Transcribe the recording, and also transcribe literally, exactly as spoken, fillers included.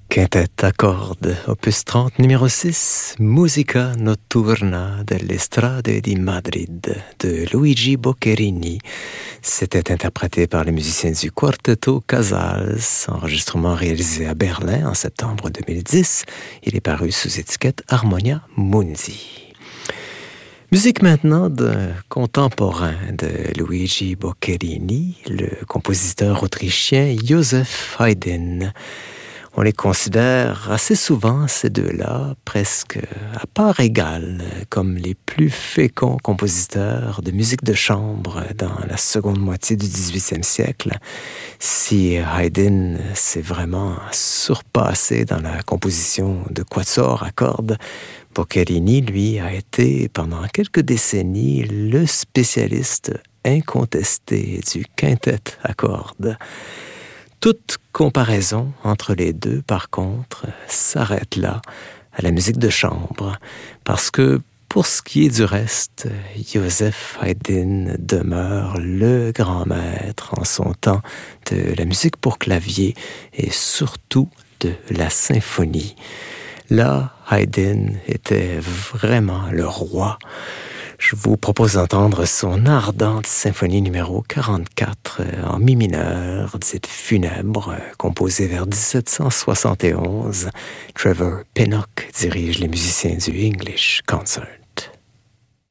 Quintette à cordes, opus trente, numéro six, Musica notturna dell'Estrade di Madrid, de Luigi Boccherini. C'était interprété par les musiciens du Quartetto Casals, enregistrement réalisé à Berlin en septembre deux mille dix. Il est paru sous étiquette Harmonia Mundi. Musique maintenant d'un contemporain de Luigi Boccherini, le compositeur autrichien Joseph Haydn. On les considère assez souvent, ces deux-là, presque à part égale, comme les plus féconds compositeurs de musique de chambre dans la seconde moitié du dix-huitième siècle. Si Haydn s'est vraiment surpassé dans la composition de quatuors à cordes, Boccherini, lui, a été pendant quelques décennies le spécialiste incontesté du quintet à cordes. Toute comparaison entre les deux, par contre, s'arrête là, à la musique de chambre, parce que pour ce qui est du reste, Joseph Haydn demeure le grand maître en son temps de la musique pour clavier et surtout de la symphonie. Là, Haydn était vraiment le roi. Je vous propose d'entendre son ardente symphonie numéro quarante-quatre en mi mineur, dite funèbre, composée vers dix-sept cent soixante et onze. Trevor Pinnock dirige les musiciens du English Concert.